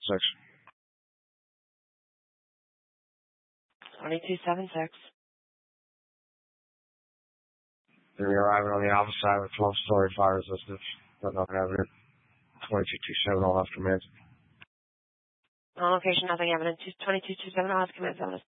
2276. Then we arriving on the opposite side with 12-story fire resistance. But nothing evident. 2227, all after command. On location, nothing evident. 2227, all after command.